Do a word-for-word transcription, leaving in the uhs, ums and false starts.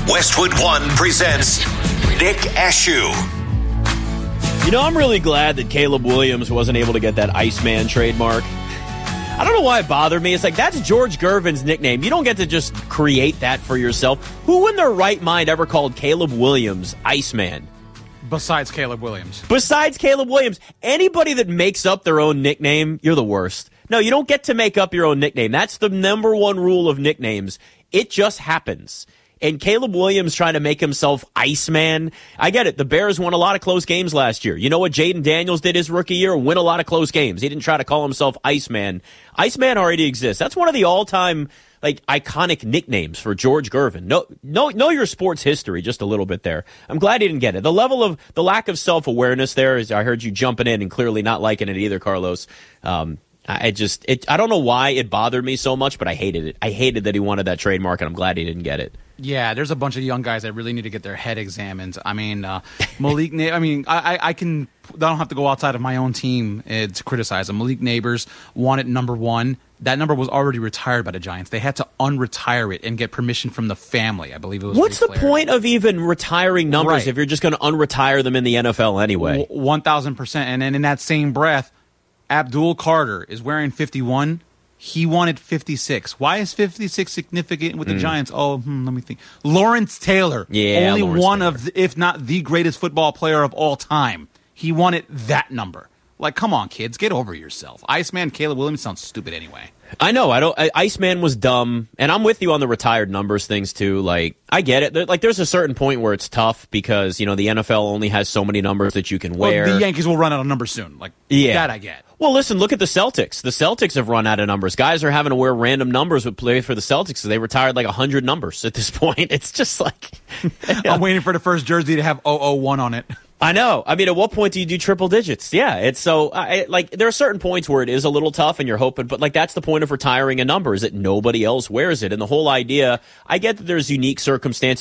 Westwood One presents Nick Ashew. You know, I'm really glad that Caleb Williams wasn't able to get that Iceman trademark. I don't know why it bothered me. It's like, that's George Gervin's nickname. You don't get to just create that for yourself. Who in their right mind ever called Caleb Williams Iceman? Besides Caleb Williams. Besides Caleb Williams. Anybody that makes up their own nickname, you're the worst. No, you don't get to make up your own nickname. That's the number one rule of nicknames. It just happens. And Caleb Williams trying to make himself Iceman, I get it. The Bears won a lot of close games last year. You know what Jaden Daniels did his rookie year? Win a lot of close games. He didn't try to call himself Iceman. Iceman already exists. That's one of the all-time, like, iconic nicknames for George Gervin. Know, know, know your sports history just a little bit there. I'm glad he didn't get it. The level of, the lack of self-awareness there is, I heard you jumping in and clearly not liking it either, Carlos. Um, I just, it, I don't know why it bothered me so much, but I hated it. I hated that he wanted that trademark, and I'm glad he didn't get it. Yeah, there's a bunch of young guys that really need to get their head examined. I mean, uh, Malik. Na- I mean, I, I can. I don't have to go outside of my own team uh, to criticize him. Malik Neighbors wanted number one. That number was already retired by the Giants. They had to unretire it and get permission from the family. I believe it was. What's Ray the Flair. point of even retiring numbers Right. if you're just going to unretire them in the N F L anyway? One thousand percent. And then in that same breath, Abdul Carter is wearing fifty-one. He wanted fifty-six. Why is fifty-six significant with the mm. Giants? Oh, hmm, let me think. Lawrence Taylor. Yeah, only Lawrence one Taylor. of, the, if not the greatest football player of all time. He wanted that number. Like, come on, kids, get over yourself. Iceman Caleb Williams sounds stupid anyway. I know. I don't. I, Iceman was dumb, and I'm with you on the retired numbers things too. Like, I get it. There, like, there's a certain point where it's tough because you know the N F L only has so many numbers that you can wear. Well, the Yankees will run out of numbers soon. Like, yeah, that I get. Well, listen, look at the Celtics. The Celtics have run out of numbers. Guys are having to wear random numbers with play for the Celtics. So they retired like one hundred numbers at this point. It's just like... yeah. I'm waiting for the first jersey to have zero zero one on it. I know. I mean, at what point do you do triple digits? Yeah, it's so... I, like, there are certain points where it is a little tough and you're hoping... But, like, that's the point of retiring a number, is that nobody else wears it. And the whole idea... I get that there's unique circumstances